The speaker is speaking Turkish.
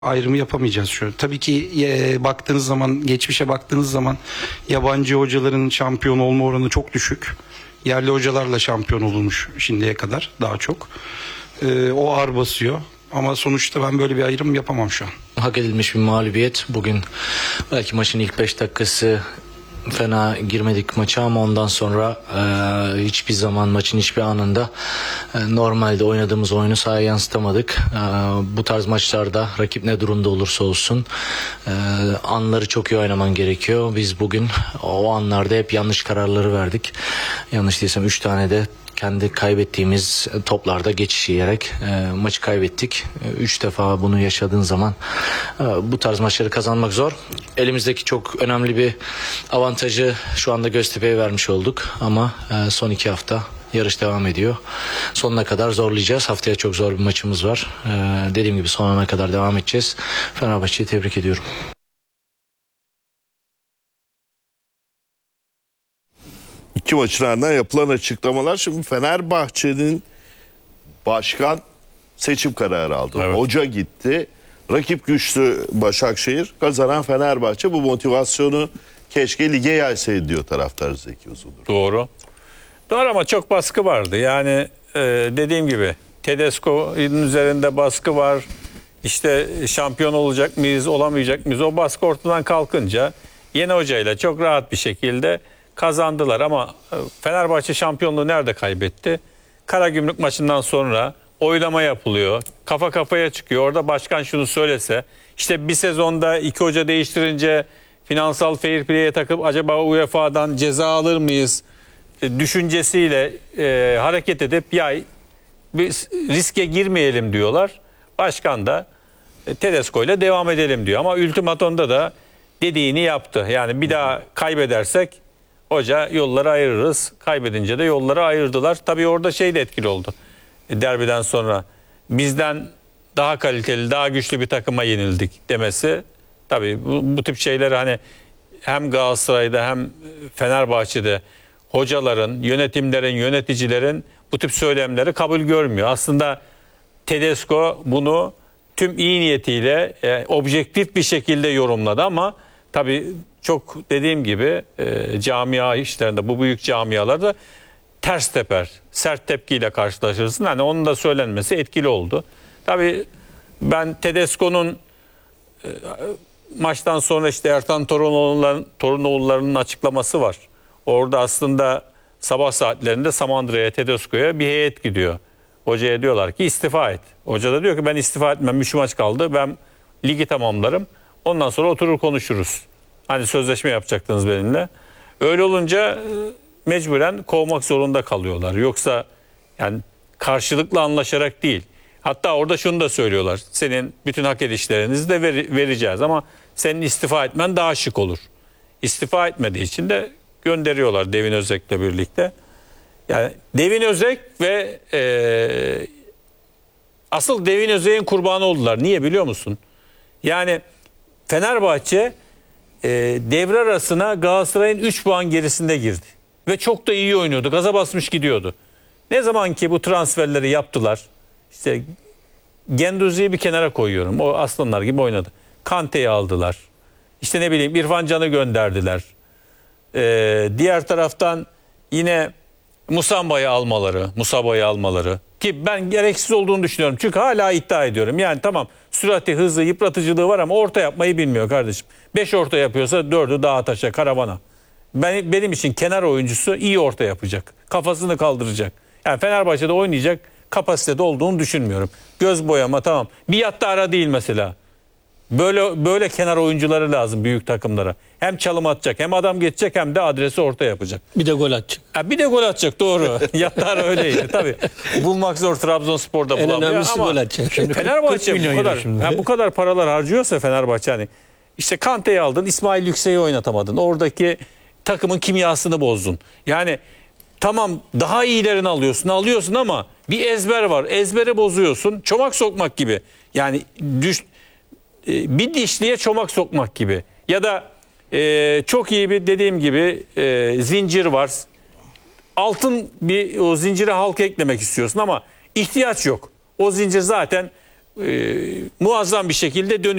ayrımı yapamayacağız şu an. Tabii ki baktığınız zaman, geçmişe baktığınız zaman yabancı hocaların şampiyon olma oranı çok düşük. Yerli hocalarla şampiyon olunmuş şimdiye kadar daha çok. O ağır basıyor. Ama sonuçta ben böyle bir ayrım yapamam şu an. Hak edilmiş bir mağlubiyet. Bugün belki maçın ilk 5 dakikası fena girmedik maça ama ondan sonra hiçbir zaman maçın hiçbir anında normalde oynadığımız oyunu sahaya yansıtamadık. Bu tarz maçlarda rakip ne durumda olursa olsun anları çok iyi oynaman gerekiyor. Biz bugün o anlarda hep yanlış kararları verdik. Yanlış değilsem 3 tane de kendi kaybettiğimiz toplarda geçiş yiyerek maçı kaybettik. 3 defa bunu yaşadığın zaman bu tarz maçları kazanmak zor. Elimizdeki çok önemli bir avantajı şu anda Göztepe'ye vermiş olduk. Ama son 2 hafta yarış devam ediyor. Sonuna kadar zorlayacağız. Haftaya çok zor bir maçımız var. Dediğim gibi sonuna kadar devam edeceğiz. Fenerbahçe'yi tebrik ediyorum. İki maçın ardından yapılan açıklamalar. Şimdi Fenerbahçe'nin başkan seçim kararı aldı. Evet. Hoca gitti. Rakip güçlü Başakşehir, kazanan Fenerbahçe. Bu motivasyonu keşke lige yaysaydı diyor taraftar Zeki Uzundur. Doğru. Doğru ama çok baskı vardı. Yani dediğim gibi Tedesco'nun üzerinde baskı var. İşte şampiyon olacak mıyız, olamayacak mıyız? O baskı ortadan kalkınca yeni hocayla çok rahat bir şekilde kazandılar. Ama Fenerbahçe şampiyonluğu nerede kaybetti? Karagümrük maçından sonra oylama yapılıyor. Kafa kafaya çıkıyor. Orada başkan şunu söylese, işte bir sezonda 2 hoca değiştirince finansal fair play'e takıp acaba UEFA'dan ceza alır mıyız düşüncesiyle hareket edip ya biz riske girmeyelim diyorlar. Başkan da Tedesco ile devam edelim diyor. Ama ultimatomda da dediğini yaptı. Yani bir daha kaybedersek hoca yolları ayırırız. Kaybedince de yolları ayırdılar. Tabii orada şey de etkili oldu. Derbiden sonra bizden daha kaliteli, daha güçlü bir takıma yenildik demesi. Tabii bu tip şeyleri hani hem Galatasaray'da hem Fenerbahçe'de hocaların, yönetimlerin, yöneticilerin bu tip söylemleri kabul görmüyor. Aslında Tedesco bunu tüm iyi niyetiyle objektif bir şekilde yorumladı ama tabii çok dediğim gibi camia işlerinde, bu büyük camialarda ters teper, sert tepkiyle karşılaşırsın. Hani onun da söylenmesi etkili oldu. Tabii ben Tedesco'nun maçtan sonra işte Ertan Torunoğulları'nın açıklaması var. Orada aslında sabah saatlerinde Samandıra'ya, Tedesco'ya bir heyet gidiyor. Hocaya diyorlar ki istifa et. Hoca da diyor ki ben istifa etmem. 3 maç kaldı. Ben ligi tamamlarım. Ondan sonra oturur konuşuruz. Hani sözleşme yapacaktınız benimle. Öyle olunca mecburen kovmak zorunda kalıyorlar. Yoksa yani karşılıklı anlaşarak değil. Hatta orada şunu da söylüyorlar. Senin bütün hak edişlerinizi de vereceğiz ama senin istifa etmen daha şık olur. İstifa etmediği için de gönderiyorlar Devin Özek'le birlikte. Yani Devin Özek ve asıl Devin Özek'in kurbanı oldular. Niye biliyor musun? Yani Fenerbahçe devre arasına Galatasaray'ın 3 puan gerisinde girdi. Ve çok da iyi oynuyordu. Gaza basmış gidiyordu. Ne zaman ki bu transferleri yaptılar. İşte Genduzi'yi bir kenara koyuyorum. O aslanlar gibi oynadı. Kante'yi aldılar. İşte ne bileyim İrfan Can'ı gönderdiler. Diğer taraftan yine Musamba'yı almaları ki ben gereksiz olduğunu düşünüyorum. Çünkü hala iddia ediyorum. Yani tamam sürati, hızı, yıpratıcılığı var ama orta yapmayı bilmiyor kardeşim. 5 orta yapıyorsa 4'ü dağa taşa, karavana. Benim için kenar oyuncusu iyi orta yapacak. Kafasını kaldıracak. Yani Fenerbahçe'de oynayacak kapasitede olduğunu düşünmüyorum. Göz boyama tamam. Bir yatta ara değil mesela. Böyle kenar oyuncuları lazım büyük takımlara. Hem çalım atacak, hem adam geçecek, hem de adresi orta yapacak. Bir de gol atacak. Bir de gol atacak, doğru. Yattar öyleydi tabii. Bulmak zor, Trabzonspor'da En bulamıyor önemlisi ama gol atacak. Şimdi Fenerbahçe 40 milyon bu kadar paralar harcıyorsa Fenerbahçe hani işte Kante'yi aldın, İsmail Yüksek'i oynatamadın. Oradaki takımın kimyasını bozdun. Yani tamam daha iyilerini alıyorsun ama bir ezber var. Ezberi bozuyorsun. Çomak sokmak gibi. Yani bir dişliye çomak sokmak gibi. Ya da çok iyi bir dediğim gibi zincir var. Altın bir o zincire halka eklemek istiyorsun ama ihtiyaç yok. O zincir zaten muazzam bir şekilde dönüyor.